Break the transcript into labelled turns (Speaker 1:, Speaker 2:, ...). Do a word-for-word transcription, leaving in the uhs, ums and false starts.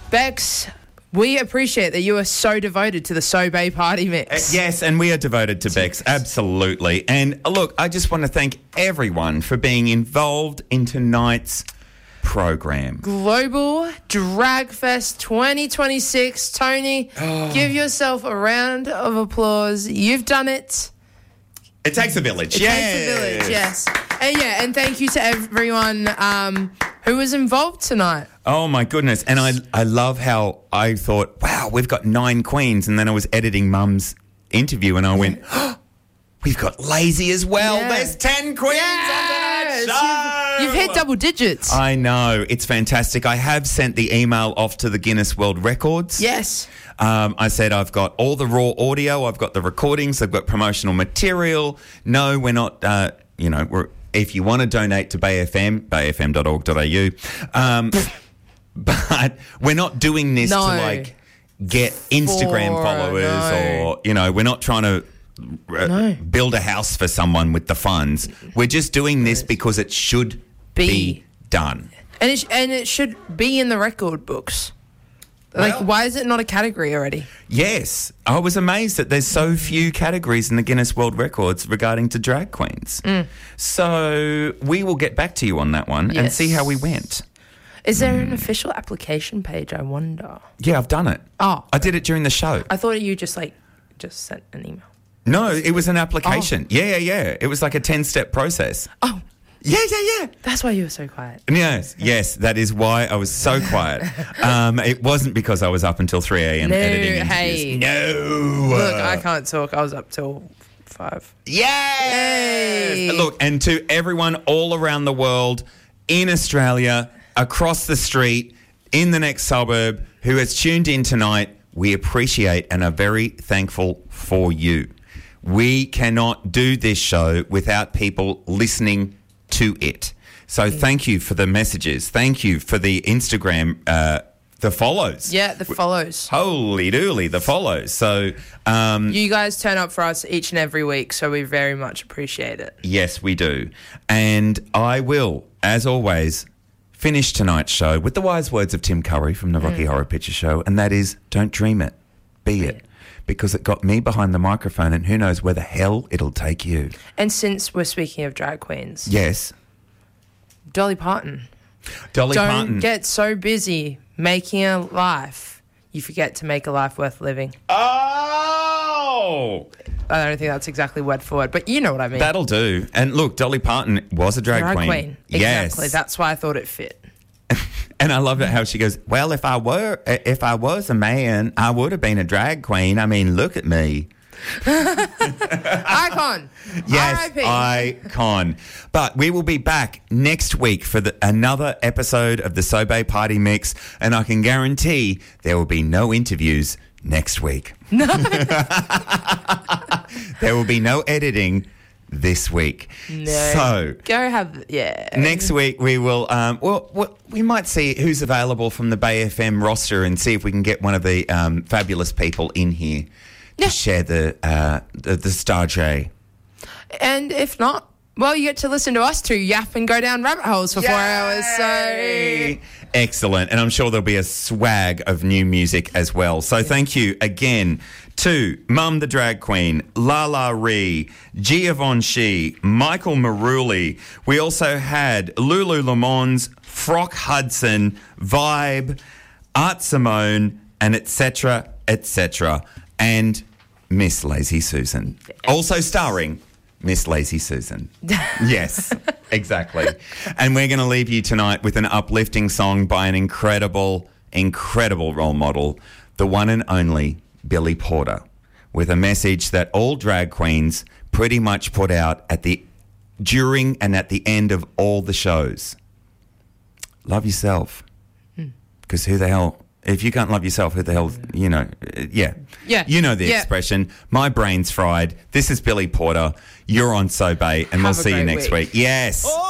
Speaker 1: Bex, we appreciate that you are so devoted to the So Bay Party Mix.
Speaker 2: Uh, yes, and we are devoted to Bex, absolutely. And uh, look, I just want to thank everyone for being involved in tonight's program.
Speaker 1: Global Drag Fest twenty twenty-six. Tony,
Speaker 2: Oh.
Speaker 1: give yourself a round of applause. You've done it.
Speaker 2: It takes a village,
Speaker 1: It
Speaker 2: yes.
Speaker 1: takes a village, yes. And yeah, and thank you to everyone um, who was involved tonight.
Speaker 2: Oh, my goodness. And I, I love how I thought, wow, we've got nine queens. And then I was editing Mum's interview and I went, oh, we've got Lazy as well.
Speaker 1: Yeah.
Speaker 2: There's ten queens
Speaker 1: Yes,
Speaker 2: on that show.
Speaker 1: You've, you've hit double digits.
Speaker 2: I know. It's fantastic. I have sent the email off to the Guinness World Records.
Speaker 1: yes.
Speaker 2: Um, I said I've got all the raw audio, I've got the recordings, I've got promotional material. No, we're not, uh, you know, we're, if you want to donate to Bay F M, bay f m dot org dot a u, um, but we're not doing this
Speaker 1: No.
Speaker 2: to, like, get Instagram
Speaker 1: For-
Speaker 2: followers
Speaker 1: no.
Speaker 2: or, you know, we're not trying to uh,
Speaker 1: No.
Speaker 2: build a house for someone with the funds. We're just doing this because it should
Speaker 1: Be.
Speaker 2: be done.
Speaker 1: And it, sh- and it should be in the record books. Like,
Speaker 2: Well-
Speaker 1: why is it not a category already?
Speaker 2: Yes, I was amazed that there's so few categories in the Guinness World Records regarding to drag queens. So we will get back to you on that one and
Speaker 1: Yes.
Speaker 2: see how we went.
Speaker 1: Is there an official application page, I wonder?
Speaker 2: Yeah, I've done it.
Speaker 1: Oh.
Speaker 2: I did it during the show.
Speaker 1: I thought you just, like, just sent an email.
Speaker 2: No, it was an application. Yeah, yeah, yeah. It was like a ten-step process.
Speaker 1: Oh,
Speaker 2: Yeah, yeah, yeah.
Speaker 1: that's why you were so quiet.
Speaker 2: Yes, yes, that is why I was so quiet. Um, it wasn't because I was up until three a.m.
Speaker 1: No,
Speaker 2: editing
Speaker 1: hey.
Speaker 2: interviews. No.
Speaker 1: Look, I can't talk. I was up till five.
Speaker 2: Yes!
Speaker 1: Yay!
Speaker 2: Look, and to everyone all around the world, in Australia, across the street, in the next suburb, who has tuned in tonight, we appreciate and are very thankful for you. We cannot do this show without people listening to it. So thank you for the messages. Thank you for the Instagram, uh, the follows.
Speaker 1: Yeah, the follows.
Speaker 2: Holy dooly, the follows. So, um,
Speaker 1: You guys turn up for us each and every week, so we very much appreciate it.
Speaker 2: yes, we do. And I will, as always, finish tonight's show with the wise words of Tim Curry from the Rocky Horror Picture Show, and that is, don't dream it, be it. Because it got me behind the microphone, and who knows where the hell it'll take you.
Speaker 1: And since we're speaking of drag queens,
Speaker 2: Yes,
Speaker 1: Dolly Parton.
Speaker 2: Dolly
Speaker 1: Don't
Speaker 2: Parton.
Speaker 1: get so busy making a life, you forget to make a life worth living.
Speaker 2: oh!
Speaker 1: I don't think that's exactly word for word, but you know what I mean.
Speaker 2: That'll do. And look, Dolly Parton was a drag,
Speaker 1: drag
Speaker 2: queen.
Speaker 1: queen.
Speaker 2: Yes.
Speaker 1: Exactly. That's why I thought it fit.
Speaker 2: And I love it how she goes, well, if I were, if I was a man, I would have been a drag queen. I mean, look at me.
Speaker 1: Icon.
Speaker 2: Yes,
Speaker 1: R I P.
Speaker 2: icon. But we will be back next week for the, another episode of the So Bay Party Mix, and I can guarantee there will be no interviews next week. No. There will be no editing this week.
Speaker 1: No.
Speaker 2: So
Speaker 1: Go have, yeah.
Speaker 2: next week we will, um, well, well, we might see who's available from the Bay F M roster and see if we can get one of the um, fabulous people in here to
Speaker 1: Yeah.
Speaker 2: share the, uh, the the Star J.
Speaker 1: And if not, well, you get to listen to us two yap and go down rabbit holes for four hours. So
Speaker 2: Excellent. And I'm sure there'll be a swag of new music as well. So thank you again to Mum the Drag Queen, Lala Ree, Givenchy, Michael Maruli. We also had Lulu Lamons, Frock Hudson, Vibe, Art Simone, and et cetera, et cetera. And Miss Lazy Susan. Also starring Miss Lazy Susan. Yes, exactly. And we're going to leave you tonight with an uplifting song by an incredible, incredible role model, the one and only Billy Porter, with a message that all drag queens pretty much put out at the during and at the end of all the shows. Love yourself. Because who the hell... If you can't love yourself, who the hell, you know, uh, yeah.
Speaker 1: Yeah.
Speaker 2: You know the
Speaker 1: Yeah.
Speaker 2: expression. My brain's fried. This is Billy Porter. You're on So Bay, and
Speaker 1: Have
Speaker 2: we'll
Speaker 1: a
Speaker 2: see you
Speaker 1: great
Speaker 2: next
Speaker 1: week.
Speaker 2: week. Yes.